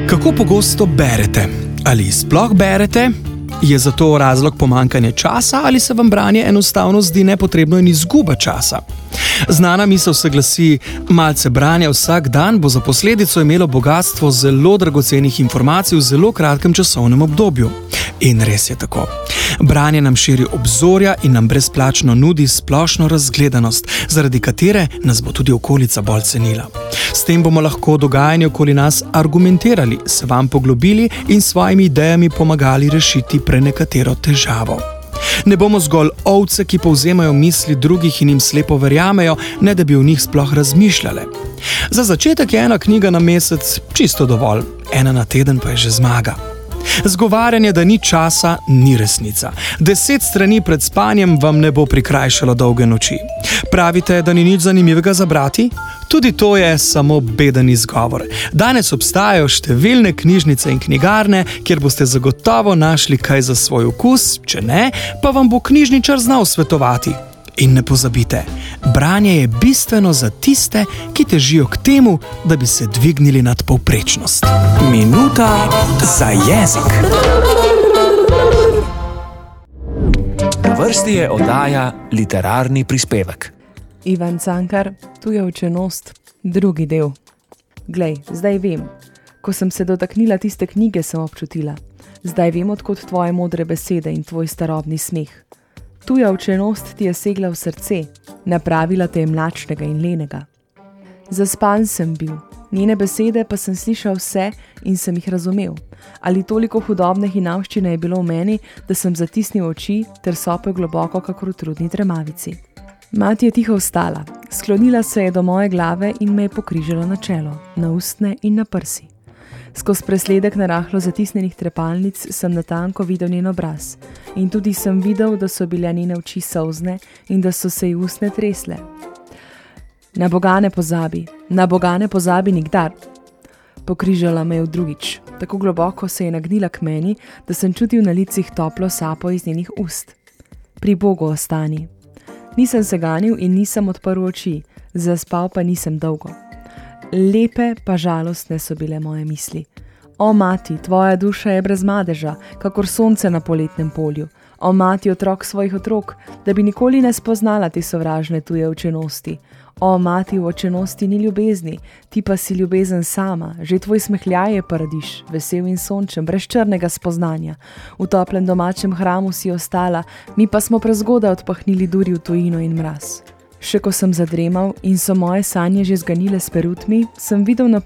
Kako pogosto berete? Ali sploh berete? Je zato razlog pomanjkanje časa ali se vam branje enostavno zdi nepotrebno in izguba časa? Znana misel se glasi: malce branja vsak dan bo za posledico imelo bogatstvo zelo dragocenih informacij v zelo kratkem časovnem obdobju. In res je tako. Branje nam širi obzorja in nam brezplačno nudi splošno razgledanost, zaradi katere nas bo tudi okolica bolj cenila. S tem bomo lahko dogajanje okoli nas argumentirali, se vam poglobili in s svojimi idejami pomagali rešiti prenekatero težavo. Ne bomo zgolj ovce, ki povzemajo misli drugih in jim slepo verjamejo, ne da bi o njih sploh razmišljale. Za začetek je ena knjiga na mesec čisto dovolj, ena na teden pa je že zmaga. Zgovarjanje, da ni časa, ni resnica. 10 strani pred spanjem vam ne bo prikrajšalo dolge noči. Pravite, da ni nič zanimivega za brati? Tudi to je samo beden izgovor. Danes obstajajo številne knjižnice in knjigarne, kjer boste zagotovo našli kaj za svoj okus, če ne, pa vam bo knjižničar znal svetovati. In ne pozabite, branje je bistveno za tiste, ki težijo k temu, da bi se dvignili nad povprečnost. Minuta za jezik. Na vrsti je oddaja Literarni prispevek. Ivan Cankar, Tuja učenost, drugi del. Glej, zdaj vem. Ko sem se dotaknila tiste knjige, sem občutila. Zdaj vem, odkot tvoje modre besede in tvoj starobni smeh. Tuja učenost ti je segla v srce, napravila te je mlačnega in lenega. Zaspan sem bil, njene besede pa sem slišal vse in sem jih razumel. Ali toliko hudobne hinavščine je bilo v meni, da sem zatisnil oči ter sopel globoko kakor v trudni tremavici. Mati je tiho vstala, sklonila se je do moje glave in me je pokrižala na čelo, na ustne in na prsi. Skozi presledek narahlo zatisnenih trepalnic sem natanko videl njen obraz in tudi sem videl, da so bile njene oči solzne in da so se ji ustne tresle. Na Boga ne pozabi nikdar. Pokrižala me je v drugič, tako globoko se je nagnila k meni, da sem čutil na licih toplo sapo iz njenih ust. Pri Bogu ostani. Nisem se ganil in nisem odprl oči, zaspal pa nisem dolgo. Lepe pa žalostne so bile moje misli. O mati, tvoja duša je brez madeža, kakor sonce na poletnem polju. O mati, otrok svojih otrok, da bi nikoli ne spoznala te sovražne tuje učenosti. O mati, v učenosti ni ljubezni, ti pa si ljubezen sama, že tvoj smehljaj je paradiž, vesel in sončen, brez črnega spoznanja. V toplem domačem hramu si ostala, mi pa smo prezgodaj odpahnili duri v tujino in mraz. Še ko sem zadremal in so moje sanje že zganile s perutmi, sem videl na